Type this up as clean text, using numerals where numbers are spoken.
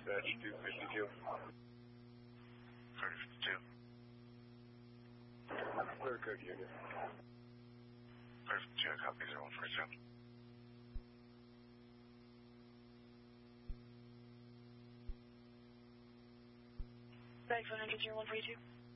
3252. 32. Clear code unit. 32, copy 0142. Back 100, 0142.